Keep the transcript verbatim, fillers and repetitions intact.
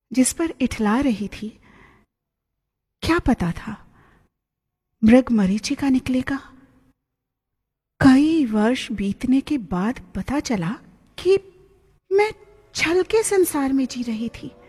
जिस पर इठला रही थी, क्या पता था मृग मरीचिका निकलेगा। कई वर्ष बीतने के बाद पता चला कि मैं छल के संसार में जी रही थी।